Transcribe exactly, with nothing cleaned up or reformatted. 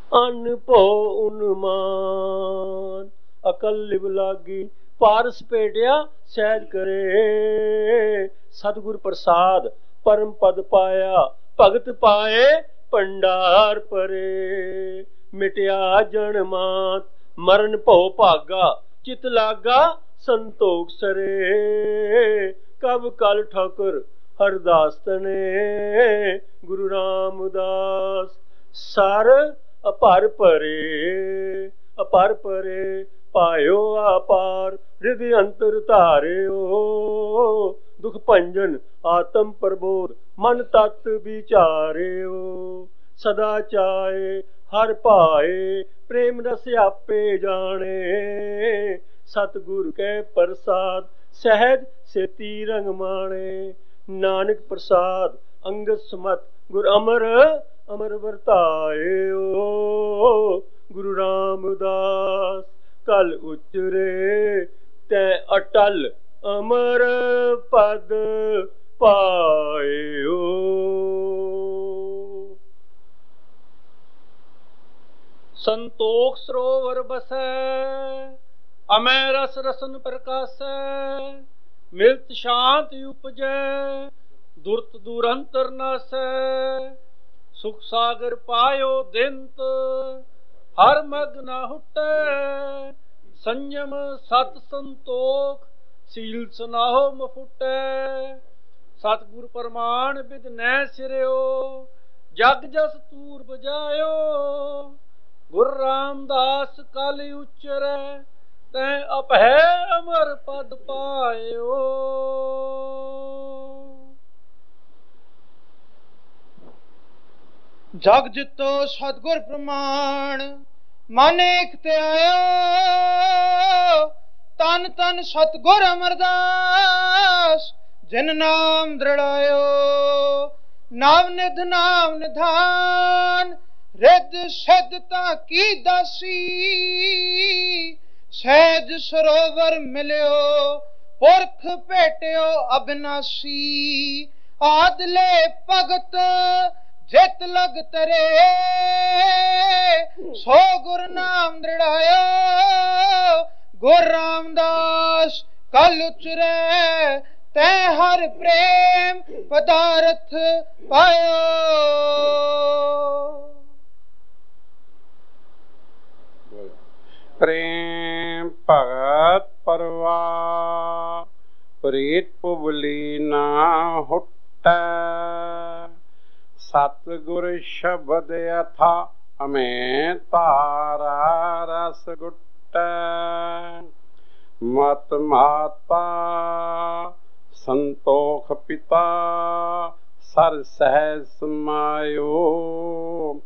अन्न भो उन्मान। अकल लिव लागी पारस पेटिया सहज करे। सतगुर प्रसाद परम पद पाया भगत पाए भंडार परे। मिटिया जन्मात मरण भो भागा चित लागा संतोख सरे। कब कल ठाकुर हरदास तने गुरु रामदास। सर अपार परे अपार परे पायो अपार हृदय अंतर धारियो। दुख भंजन आत्म प्रबोध मन तत् विचारियो। सदा चाहे हर पाए प्रेम रस आपे जाने। सतगुरु के प्रसाद सहज सेती रंग माणे। नानक प्रसाद अंगद समत गुर अमर अमर वर्तायो। गुरु रामदास कल उचरे तै अटल अमर पद पायो। संतोख सरोवर बसै अमै रस रसन प्रकाशै। मिलत शांति उपजै दुरत दूरंतर नासै। सुख सागर पायो दिनत हर मग ना हुटै। संयम सत संतोख सील सुनाहो मफुटै। सतगुर प्रमाण बिद नै सिरयो जग जस तूर बजायो। गुरु रामदास कल उचरै तैं अपै अमर पद पायो। जग जितो सतगुर प्रमाण मन एक ते आयो। तन तन सतगुर अमरदास जिन नाम दृढ़ायो। नाम निध नाम निधान रिद सिद्धता की दासी। सहज सरोवर मिलियो पुरख भेटियो अविनाशी। आदले भगत जित लग तरे सो गुर नाम दृढ़ायो। गुर रामदास कल उचरै तै हर प्रेम पदार्थ पायो। प्रेम भगत परवाह प्रीत पुबली ना हुटै। सतगुर शब्द अथा अमें तारा रस गुटै। मत माता संतोख पिता सर सहज समायो।